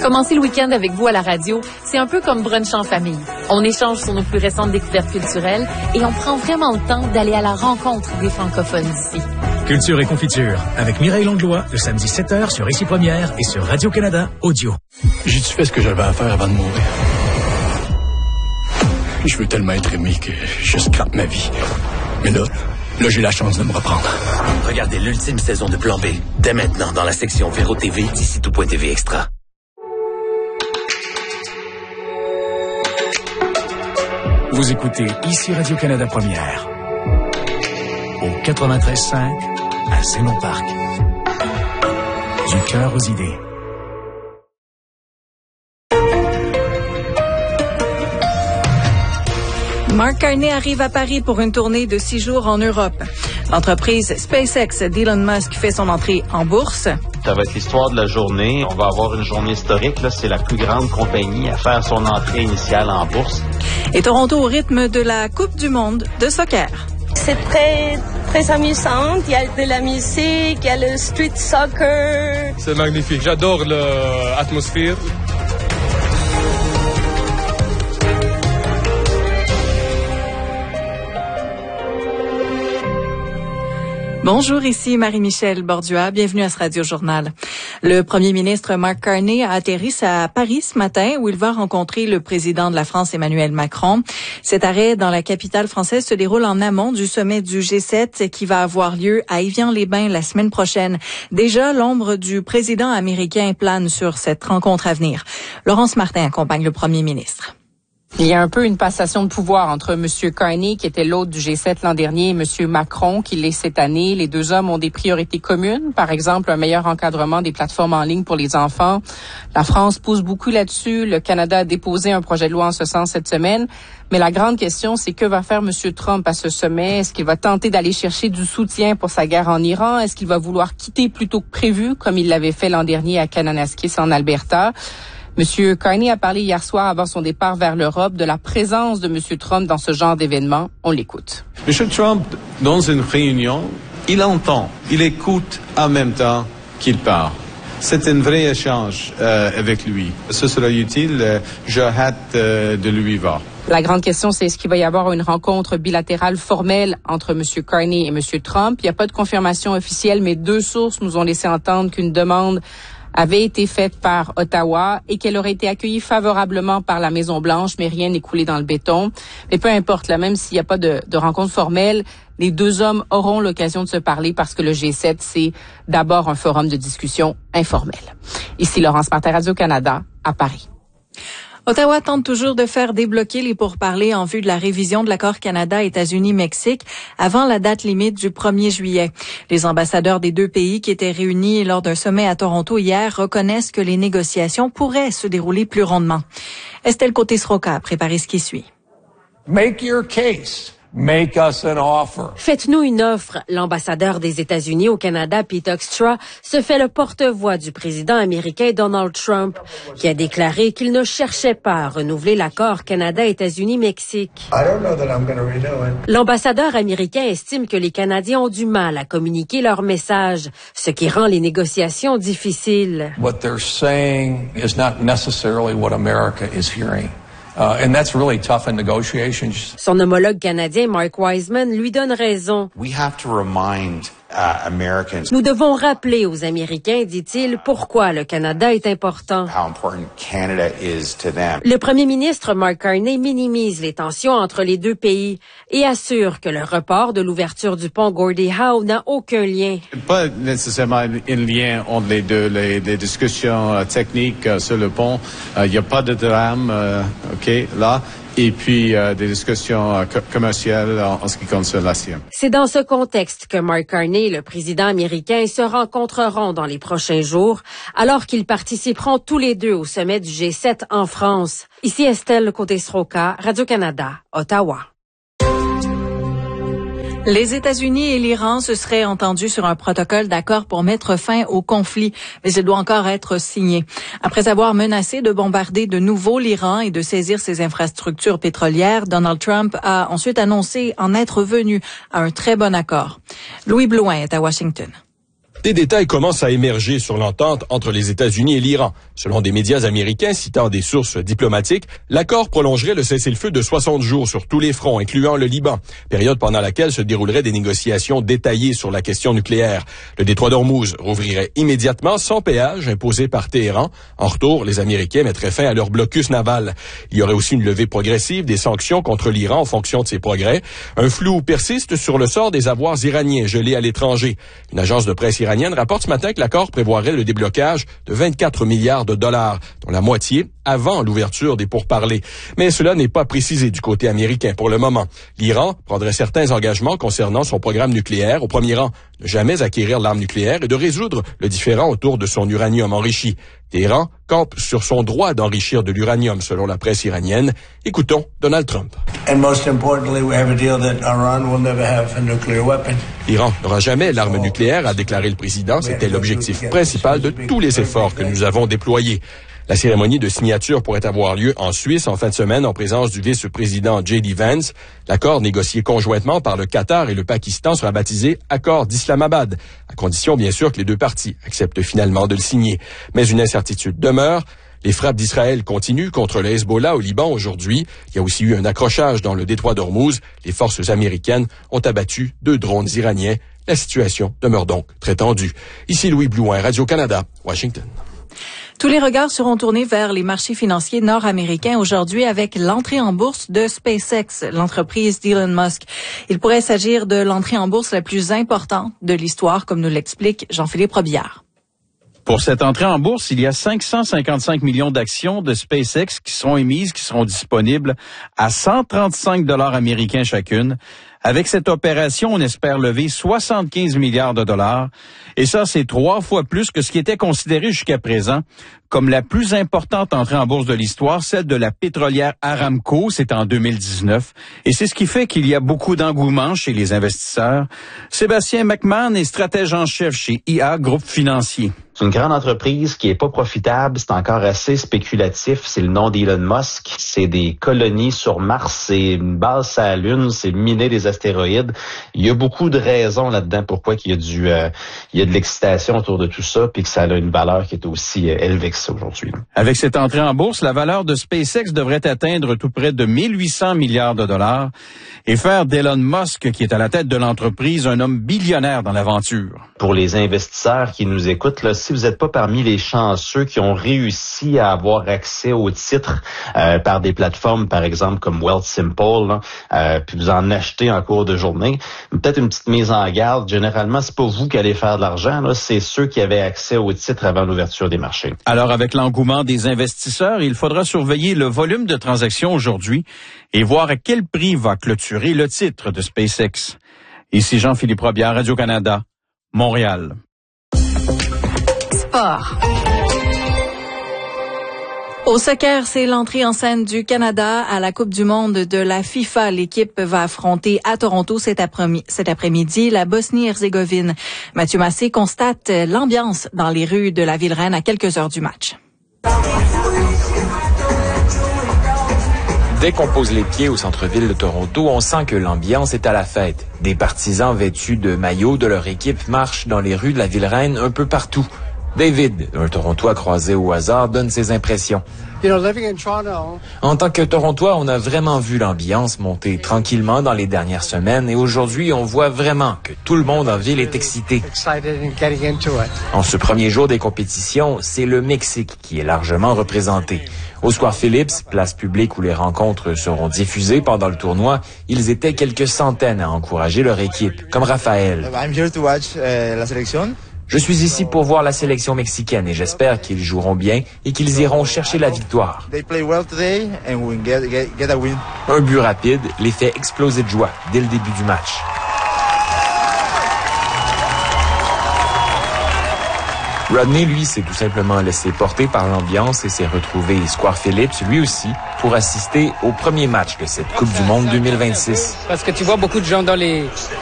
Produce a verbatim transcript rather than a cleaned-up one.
Commencer le week-end avec vous à la radio, c'est un peu comme brunch en famille. On échange sur nos plus récentes découvertes culturelles et on prend vraiment le temps d'aller à la rencontre des francophones d'ici. Culture et confiture, avec Mireille Langlois, le samedi sept heures sur Ici Première et sur Radio-Canada Audio. J'ai-tu fait ce que j'avais à faire avant de mourir? Je veux tellement être aimé que je scrape ma vie. Mais là, là, j'ai la chance de me reprendre. Regardez l'ultime saison de Plan B, dès maintenant dans la section Véro T V d'ici tout point T V Extra. Vous écoutez Ici Radio-Canada Première, au quatre-vingt-treize cinq à Zénon Parc. Du cœur aux idées. Mark Carney arrive à Paris pour une tournée de six jours en Europe. L'entreprise SpaceX d'Elon Musk fait son entrée en bourse. Ça va être l'histoire de la journée. On va avoir une journée historique. Là, c'est la plus grande compagnie à faire son entrée initiale en bourse. Et Toronto au rythme de la Coupe du monde de soccer. C'est très, très amusant. Il y a de la musique, il y a le street soccer. C'est magnifique. J'adore l'atmosphère. Bonjour, ici Marie-Michel Bordua. Bienvenue à ce Radio Journal. Le premier ministre Mark Carney a atterri à Paris ce matin où il va rencontrer le président de la France, Emmanuel Macron. Cet arrêt dans la capitale française se déroule en amont du sommet du G sept qui va avoir lieu à Évian-les-Bains la semaine prochaine. Déjà, l'ombre du président américain plane sur cette rencontre à venir. Laurence Martin accompagne le premier ministre. Il y a un peu une passation de pouvoir entre M. Carney, qui était l'hôte du G sept l'an dernier, et M. Macron, qui l'est cette année. Les deux hommes ont des priorités communes. Par exemple, un meilleur encadrement des plateformes en ligne pour les enfants. La France pousse beaucoup là-dessus. Le Canada a déposé un projet de loi en ce sens cette semaine. Mais la grande question, c'est que va faire M. Trump à ce sommet? Est-ce qu'il va tenter d'aller chercher du soutien pour sa guerre en Iran? Est-ce qu'il va vouloir quitter plus tôt que prévu, comme il l'avait fait l'an dernier à Kananaskis en Alberta? M. Carney a parlé hier soir avant son départ vers l'Europe de la présence de M. Trump dans ce genre d'événement. On l'écoute. M. Trump, dans une réunion, il entend, il écoute en même temps qu'il parle. C'est un vrai échange euh, avec lui. Ce sera utile. Euh, J'ai hâte euh, de lui voir. La grande question, c'est est-ce qu'il va y avoir une rencontre bilatérale formelle entre M. Carney et M. Trump? Il n'y a pas de confirmation officielle, mais deux sources nous ont laissé entendre qu'une demande avait été faite par Ottawa et qu'elle aurait été accueillie favorablement par la Maison-Blanche, mais rien n'est coulé dans le béton. Mais peu importe, là, même s'il n'y a pas de, de rencontre formelle, les deux hommes auront l'occasion de se parler parce que le G sept, c'est d'abord un forum de discussion informel. Ici Laurence Martin, Radio-Canada, à Paris. Ottawa tente toujours de faire débloquer les pourparlers en vue de la révision de l'accord Canada-États-Unis-Mexique avant la date limite du premier juillet. Les ambassadeurs des deux pays qui étaient réunis lors d'un sommet à Toronto hier reconnaissent que les négociations pourraient se dérouler plus rondement. Estelle Côté-Sroka a préparé ce qui suit. Make your case. Make us an offer. Faites-nous une offre. L'ambassadeur des États-Unis au Canada, Pete Hoekstra, se fait le porte-voix du président américain Donald Trump, qui a déclaré qu'il ne cherchait pas à renouveler l'accord Canada-États-Unis-Mexique. I don't know that I'm going to renew it. L'ambassadeur américain estime que les Canadiens ont du mal à communiquer leur message, ce qui rend les négociations difficiles. What they're saying is not necessarily what America is hearing. Uh, and that's really tough in negotiations. Son homologue canadien, Mark Wiseman, lui donne raison. We have to remind uh, Americans. Nous devons rappeler aux Américains, dit-il, pourquoi le Canada est important. How important Canada is to them. Le premier ministre Mark Carney minimise les tensions entre les deux pays et assure que le report de l'ouverture du pont Gordie Howe n'a aucun lien. Pas nécessairement un lien entre les deux. Les, les discussions euh, techniques euh, sur le pont, il euh, n'y a pas de drame, euh, ok, là. Et puis euh, des discussions euh, co- commerciales en, en ce qui concerne l'acier. C'est dans ce contexte que Mark Carney et le président américain se rencontreront dans les prochains jours, alors qu'ils participeront tous les deux au sommet du G sept en France. Ici Estelle Côté-Sroka, Radio-Canada, Ottawa. Les États-Unis et l'Iran se seraient entendus sur un protocole d'accord pour mettre fin au conflit, mais il doit encore être signé. Après avoir menacé de bombarder de nouveau l'Iran et de saisir ses infrastructures pétrolières, Donald Trump a ensuite annoncé en être venu à un très bon accord. Louis Blouin est à Washington. Des détails commencent à émerger sur l'entente entre les États-Unis et l'Iran. Selon des médias américains citant des sources diplomatiques, l'accord prolongerait le cessez-le-feu de soixante jours sur tous les fronts, incluant le Liban, période pendant laquelle se dérouleraient des négociations détaillées sur la question nucléaire. Le détroit d'Ormuz rouvrirait immédiatement sans péage imposé par Téhéran. En retour, les Américains mettraient fin à leur blocus naval. Il y aurait aussi une levée progressive des sanctions contre l'Iran en fonction de ses progrès. Un flou persiste sur le sort des avoirs iraniens gelés à l'étranger. Une agence de presse iranienne rapporte ce matin que l'accord prévoirait le déblocage de vingt-quatre milliards de dollars, dont la moitié avant l'ouverture des pourparlers. Mais cela n'est pas précisé du côté américain pour le moment. L'Iran prendrait certains engagements concernant son programme nucléaire, au premier rang, ne jamais acquérir l'arme nucléaire et de résoudre le différend autour de son uranium enrichi. Téhéran campe sur son droit d'enrichir de l'uranium, selon la presse iranienne. Écoutons Donald Trump. L'Iran n'aura jamais l'arme nucléaire, a déclaré le président. C'était l'objectif principal de tous les efforts que nous avons déployés. La cérémonie de signature pourrait avoir lieu en Suisse en fin de semaine en présence du vice-président J D Vance. L'accord négocié conjointement par le Qatar et le Pakistan sera baptisé Accord d'Islamabad, à condition bien sûr que les deux parties acceptent finalement de le signer. Mais une incertitude demeure. Les frappes d'Israël continuent contre le Hezbollah au Liban aujourd'hui. Il y a aussi eu un accrochage dans le détroit d'Ormuz. Les forces américaines ont abattu deux drones iraniens. La situation demeure donc très tendue. Ici Louis Blouin, Radio-Canada, Washington. Tous les regards seront tournés vers les marchés financiers nord-américains aujourd'hui avec l'entrée en bourse de SpaceX, l'entreprise d'Elon Musk. Il pourrait s'agir de l'entrée en bourse la plus importante de l'histoire, comme nous l'explique Jean-Philippe Robillard. Pour cette entrée en bourse, il y a cinq cent cinquante-cinq millions d'actions de SpaceX qui seront émises, qui seront disponibles à cent trente-cinq dollars américains chacune. Avec cette opération, on espère lever soixante-quinze milliards de dollars. Et ça, c'est trois fois plus que ce qui était considéré jusqu'à présent comme la plus importante entrée en bourse de l'histoire, celle de la pétrolière Aramco, c'est en deux mille dix-neuf. Et c'est ce qui fait qu'il y a beaucoup d'engouement chez les investisseurs. Sébastien McMahon est stratège en chef chez I A Groupe Financier. C'est une grande entreprise qui est pas profitable, c'est encore assez spéculatif, c'est le nom d'Elon Musk, c'est des colonies sur Mars, c'est une base à la Lune, c'est miner des astéroïdes. Il y a beaucoup de raisons là-dedans pourquoi il y a du euh, il y a de l'excitation autour de tout ça puis que ça a une valeur qui est aussi euh, élevée que ça aujourd'hui. Avec cette entrée en bourse, la valeur de SpaceX devrait atteindre tout près de mille huit cents milliards de dollars et faire d'Elon Musk, qui est à la tête de l'entreprise, un homme billionnaire dans l'aventure. Pour les investisseurs qui nous écoutent, là, si vous n'êtes pas parmi les chanceux qui ont réussi à avoir accès aux titres euh, par des plateformes, par exemple comme Wealthsimple, là, euh, puis vous en achetez en cours de journée, peut-être une petite mise en garde. Généralement, c'est pas vous qui allez faire de l'argent, là, c'est ceux qui avaient accès aux titres avant l'ouverture des marchés. Alors, avec l'engouement des investisseurs, il faudra surveiller le volume de transactions aujourd'hui et voir à quel prix va clôturer le titre de SpaceX. Ici Jean-Philippe Robillard, Radio-Canada, Montréal. Sport. Au soccer, c'est l'entrée en scène du Canada à la Coupe du monde de la FIFA. L'équipe va affronter à Toronto cet après-midi, cet après-midi la Bosnie-Herzégovine. Mathieu Massé constate l'ambiance dans les rues de la ville-reine à quelques heures du match. Dès qu'on pose les pieds au centre-ville de Toronto, on sent que l'ambiance est à la fête. Des partisans vêtus de maillots de leur équipe marchent dans les rues de la ville-reine un peu partout. David, un Torontois croisé au hasard, donne ses impressions. En tant que Torontois, on a vraiment vu l'ambiance monter tranquillement dans les dernières semaines et aujourd'hui, on voit vraiment que tout le monde en ville est excité. En ce premier jour des compétitions, c'est le Mexique qui est largement représenté. Au Square Phillips, place publique où les rencontres seront diffusées pendant le tournoi, ils étaient quelques centaines à encourager leur équipe, comme Raphaël. I'm here to watch uh, la sélection. Je suis ici pour voir la sélection mexicaine et j'espère qu'ils joueront bien et qu'ils iront chercher la victoire. Un but rapide les fait exploser de joie dès le début du match. Rodney, lui, s'est tout simplement laissé porter par l'ambiance et s'est retrouvé Square Phillips, lui aussi, pour assister au premier match de cette Coupe du monde deux mille vingt-six. Parce que tu vois beaucoup de gens dans les